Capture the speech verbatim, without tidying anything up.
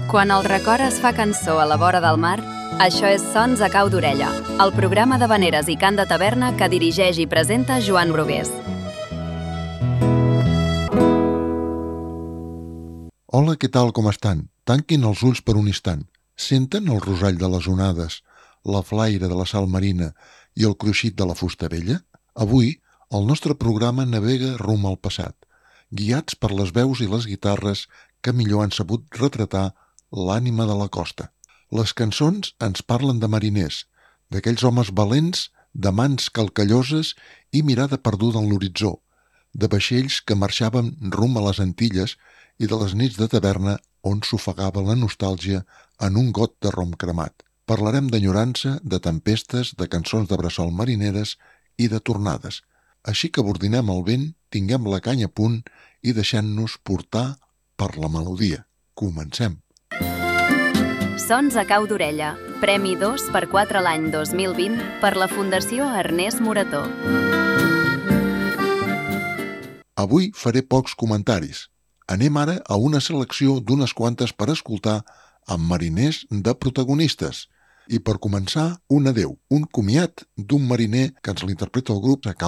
Quan el record es fa cançó a la vora del mar, això és Sons a cau d'orella, el programa d'havaneres i cant de taverna que dirigeix i presenta Joan Brugués. Hola, què tal, com estan? Tanquin els ulls per un instant. Senten el rosall de les onades, la flaire de la sal marina i el cruixit de la fusta vella? Avui, el nostre programa navega rum al passat, guiats per les veus i les guitarres que millor han sabut retratar l'ànima de la costa. Les cançons ens parlen de mariners, d'aquells homes valents, de mans calcalloses i mirada perduda en l'horitzó, de vaixells que marxaven rum a les Antilles i de les nits de taverna on s'ofegava la nostàlgia en un got de rom cremat. Parlarem d'enyorança, de tempestes, de cançons de bressol marineres i de tornades. Així que bordinem el vent, tinguem la canya a punt i deixem-nos portar per la melodia. Comencem. Sons a cau d'orella, Premi dos per quatre l'any dos mil vint per la Fundació Ernest Morató. Avui faré pocs comentaris. Anem ara a una selecció d'unes quantes per escoltar amb mariners de protagonistes. I per començar, un adeu, un comiat d'un mariner que ens l'interpreta el grup a cau